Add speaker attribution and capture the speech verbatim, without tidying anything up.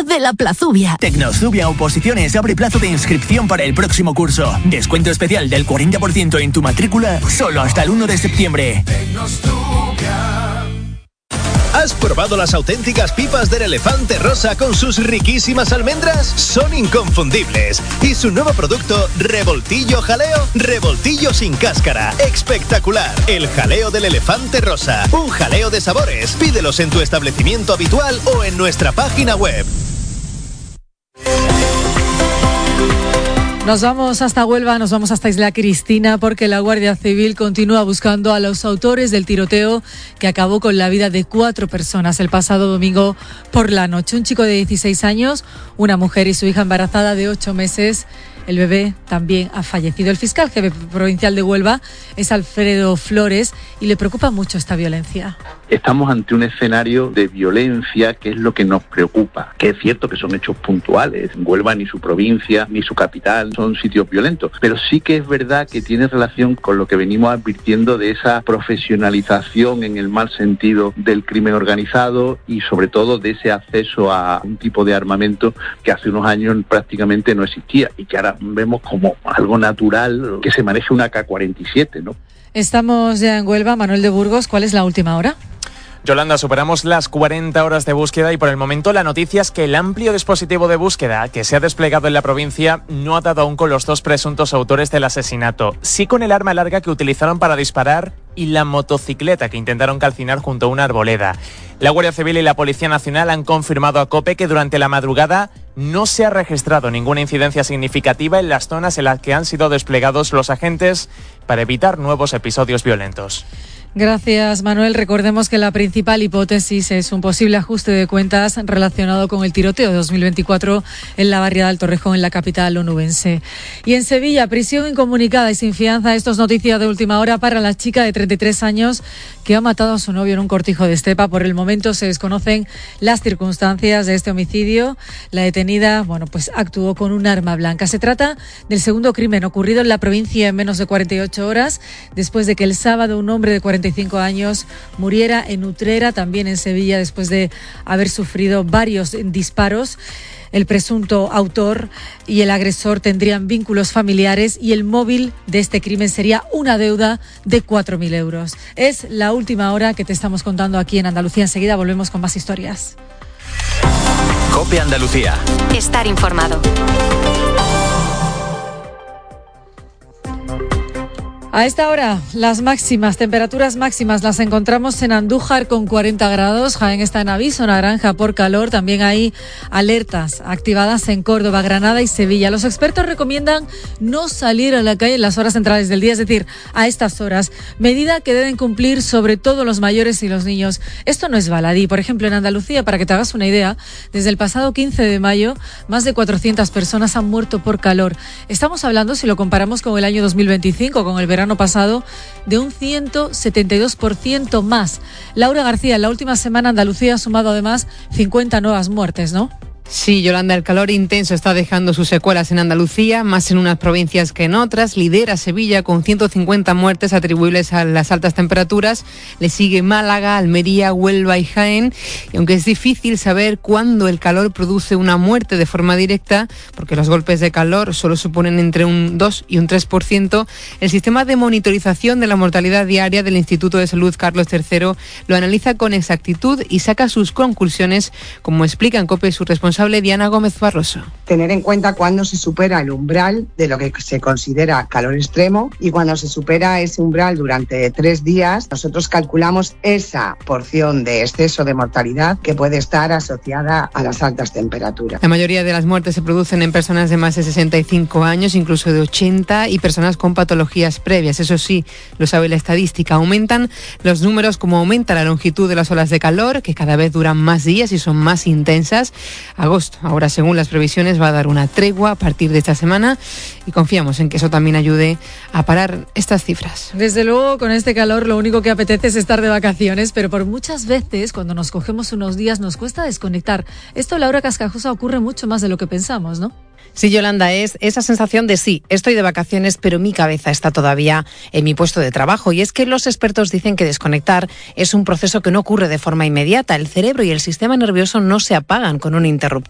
Speaker 1: Taller de la Plazubia.
Speaker 2: Tecnozubia Oposiciones abre plazo de inscripción para el próximo curso. Descuento especial del cuarenta por ciento en tu matrícula solo hasta el uno de septiembre.
Speaker 3: ¿Has probado las auténticas pipas del Elefante Rosa con sus riquísimas almendras? Son inconfundibles. Y su nuevo producto, Revoltillo Jaleo, revoltillo sin cáscara. Espectacular. El jaleo del Elefante Rosa. Un jaleo de sabores. Pídelos en tu establecimiento habitual o en nuestra página web.
Speaker 4: Nos vamos hasta Huelva, nos vamos hasta Isla Cristina, porque la Guardia Civil continúa buscando a los autores del tiroteo que acabó con la vida de cuatro personas el pasado domingo por la noche. Un chico de dieciséis años, una mujer y su hija embarazada de ocho meses. El bebé también ha fallecido. El fiscal jefe provincial de Huelva es Alfredo Flores y le preocupa mucho esta violencia.
Speaker 5: Estamos ante un escenario de violencia que es lo que nos preocupa, que es cierto que son hechos puntuales. Huelva ni su provincia ni su capital son sitios violentos, pero sí que es verdad que tiene relación con lo que venimos advirtiendo de esa profesionalización en el mal sentido del crimen organizado y sobre todo de ese acceso a un tipo de armamento que hace unos años prácticamente no existía y que ahora vemos como algo natural que se maneje una K cuarenta y siete, ¿no?
Speaker 4: Estamos ya en Huelva. Manuel de Burgos, ¿cuál es la última hora?
Speaker 6: Yolanda, superamos las cuarenta horas de búsqueda y por el momento la noticia es que el amplio dispositivo de búsqueda que se ha desplegado en la provincia no ha dado aún con los dos presuntos autores del asesinato, sí con el arma larga que utilizaron para disparar y la motocicleta que intentaron calcinar junto a una arboleda. La Guardia Civil y la Policía Nacional han confirmado a COPE que durante la madrugada no se ha registrado ninguna incidencia significativa en las zonas en las que han sido desplegados los agentes para evitar nuevos episodios violentos.
Speaker 4: Gracias, Manuel. Recordemos que la principal hipótesis es un posible ajuste de cuentas relacionado con el tiroteo de dos mil veinticuatro en la barriada del Torrejón, en la capital onubense. Y en Sevilla, prisión incomunicada y sin fianza. Esto es noticia de última hora para la chica de treinta y tres años que ha matado a su novio en un cortijo de Estepa. Por el momento se desconocen las circunstancias de este homicidio. La detenida, bueno, pues actuó con un arma blanca. Se trata del segundo crimen ocurrido en la provincia en menos de cuarenta y ocho horas, después de que el sábado un hombre de cuarenta y cinco años muriera en Utrera, también en Sevilla, después de haber sufrido varios disparos. El presunto autor y el agresor tendrían vínculos familiares y el móvil de este crimen sería una deuda de cuatro mil euros. Es la última hora que te estamos contando aquí en Andalucía. Enseguida volvemos con más historias.
Speaker 7: COPE Andalucía.
Speaker 8: Estar informado.
Speaker 4: A esta hora, las máximas, temperaturas máximas las encontramos en Andújar con cuarenta grados. Jaén está en aviso naranja por calor. También hay alertas activadas en Córdoba, Granada y Sevilla. Los expertos recomiendan no salir a la calle en las horas centrales del día, es decir, a estas horas. Medida que deben cumplir sobre todo los mayores y los niños. Esto no es baladí. Por ejemplo, en Andalucía, para que te hagas una idea, desde el pasado quince de mayo, más de cuatrocientas personas han muerto por calor. Estamos hablando, si lo comparamos con el año dos mil veinticinco, con el verano pasado, de un ciento setenta y dos por ciento más. Laura García, en la última semana Andalucía ha sumado además cincuenta nuevas muertes, ¿no?
Speaker 9: Sí, Yolanda, el calor intenso está dejando sus secuelas en Andalucía, más en unas provincias que en otras. Lidera Sevilla con ciento cincuenta muertes atribuibles a las altas temperaturas. Le sigue Málaga, Almería, Huelva y Jaén. Y aunque es difícil saber cuándo el calor produce una muerte de forma directa, porque los golpes de calor solo suponen entre un dos y un tres por ciento, el sistema de monitorización de la mortalidad diaria del Instituto de Salud Carlos tercero lo analiza con exactitud y saca sus conclusiones, como explica en COPE su responsable Diana Gómez Barroso.
Speaker 10: Tener en cuenta cuándo se supera el umbral de lo que se considera calor extremo y cuando se supera ese umbral durante tres días, nosotros calculamos esa porción de exceso de mortalidad que puede estar asociada a las altas temperaturas.
Speaker 9: La mayoría de las muertes se producen en personas de más de sesenta y cinco años, incluso de ochenta, y personas con patologías previas. Eso sí, lo sabe la estadística. Aumentan los números como aumenta la longitud de las olas de calor, que cada vez duran más días y son más intensas. Agosto, ahora según las previsiones, va a dar una tregua a partir de esta semana y confiamos en que eso también ayude a parar estas cifras.
Speaker 4: Desde luego, con este calor lo único que apetece es estar de vacaciones, pero por muchas veces cuando nos cogemos unos días nos cuesta desconectar. Esto, Laura Cascajosa, ocurre mucho más de lo que pensamos, ¿no?
Speaker 11: Sí, Yolanda, es esa sensación de sí, estoy de vacaciones, pero mi cabeza está todavía en mi puesto de trabajo. Y es que los expertos dicen que desconectar es un proceso que no ocurre de forma inmediata. El cerebro y el sistema nervioso no se apagan con un interruptor.